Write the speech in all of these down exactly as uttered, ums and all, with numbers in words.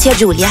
Venezia Giulia.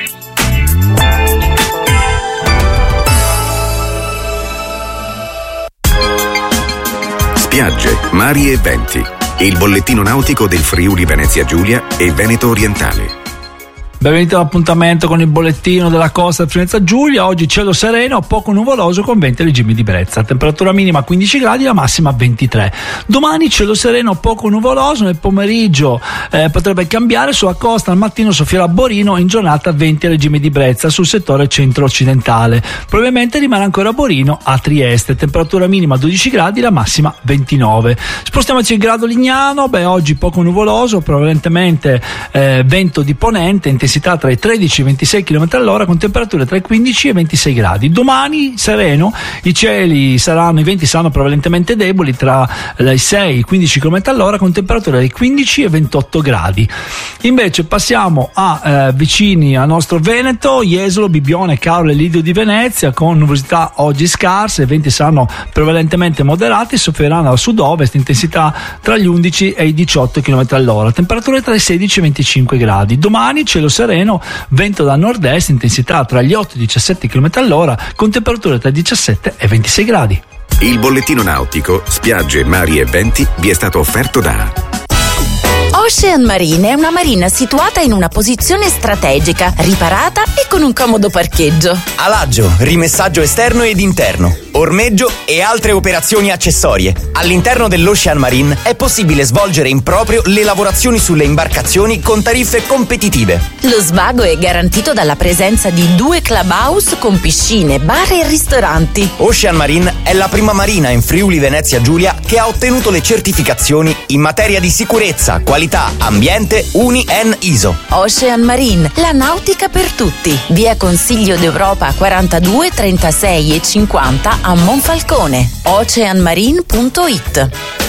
Spiagge, mari e venti. Il bollettino nautico del Friuli Venezia Giulia e Veneto Orientale. Benvenuti all'appuntamento con il bollettino della costa del Venezia Giulia. Oggi cielo sereno, poco nuvoloso con venti regimi di brezza. Temperatura minima quindici gradi, la massima ventitré. Domani cielo sereno, poco nuvoloso. Nel pomeriggio eh, potrebbe cambiare sulla costa. Al mattino soffierà Borino, in giornata venti regimi di brezza sul settore centro-occidentale. Probabilmente rimane ancora Borino a Trieste. Temperatura minima dodici gradi, la massima ventinove. Spostiamoci in grado Lignano. Beh, oggi poco nuvoloso, prevalentemente eh, vento di ponente, intensità tra i tredici e i ventisei chilometri all'ora con temperature tra i quindici e i ventisei gradi. Domani sereno, i cieli saranno, i venti saranno prevalentemente deboli tra i sei e i quindici chilometri all'ora con temperature dai quindici e ventotto gradi. Invece passiamo a eh, vicini al nostro Veneto, Jesolo, Bibbione, Caorle e Lidio di Venezia, con nuvolosità oggi scarse, i venti saranno prevalentemente moderati, soffriranno a sud-ovest, intensità tra gli undici e i diciotto chilometri all'ora, temperature tra i sedici e i venticinque gradi. Domani cielo sereno, vento da nord-est, intensità tra gli otto e i diciassette chilometri all'ora con temperature tra i diciassette e i ventisei gradi. Il bollettino nautico, spiagge, mari e venti vi è stato offerto da Ocean Marine è una marina situata in una posizione strategica, riparata e con un comodo parcheggio. Alaggio, rimessaggio esterno ed interno, ormeggio e altre operazioni accessorie. All'interno dell'Ocean Marine è possibile svolgere in proprio le lavorazioni sulle imbarcazioni con tariffe competitive. Lo svago è garantito dalla presenza di due clubhouse con piscine, bar e ristoranti. Ocean Marine è la prima marina in Friuli Venezia Giulia che ha ottenuto le certificazioni in materia di sicurezza, qualità, ambiente U N I E N I S O. Ocean Marine, la nautica per tutti. Via Consiglio d'Europa quarantadue, trentasei e cinquanta a Monfalcone. ocean marine punto it.